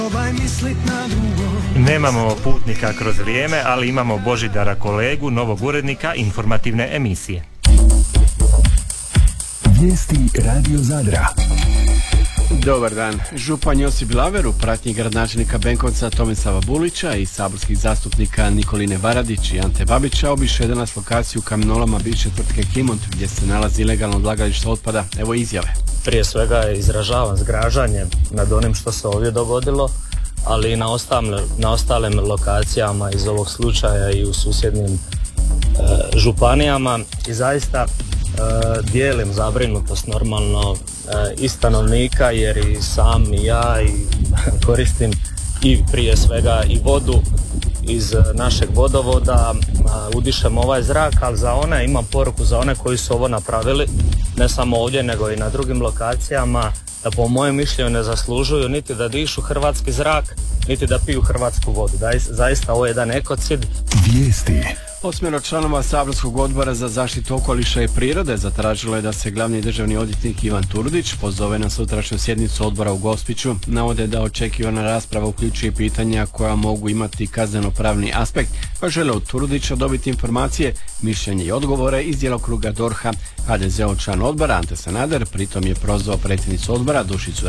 Nemamo putnika kroz vrijeme, ali imamo Božidara kolegu, novog urednika informativne emisije. Vijesti Radio Zadra. Dobar dan. Župan Josip Laver u pratnji gradonačelnika Benkovca Tomislava Bulića i saborskih zastupnika Nikoline Varadić i Ante Babića obišao je danas lokaciju u kamenolama bivše tvrtke Kimont gdje se nalazi ilegalno odlagalište otpada. Evo izjave. Prije svega izražavam zgražanje nad onim što se ovdje dogodilo, ali i na ostalim lokacijama iz ovog slučaja i u susjednim županijama i zaista dijelim zabrinutost normalno i stanovnika jer i sam i ja i koristim i prije svega i vodu iz našeg vodovoda, udišem ovaj zrak, ali imam poruku za one koji su ovo napravili, ne samo ovdje nego i na drugim lokacijama, da po mojem mišljenju ne zaslužuju niti da dišu hrvatski zrak, niti da piju hrvatsku vodu. Zaista ovo je jedan ekocid. Vijesti. 8 članova saborskog odbora za zaštitu okoliša i prirode zatražilo je da se glavni državni odvjetnik Ivan Turudić pozove na sutrašnju sjednicu odbora u Gospiću. Navode da očekivana rasprava uključuje pitanja koja mogu imati kazneno-pravni aspekt, pa žele od Turudića dobiti informacije, mišljenje i odgovore iz djelokruga DORH-a. HDZ-ov član odbora Ante Sanader pritom je prozvao predsjednicu odbora Dušicu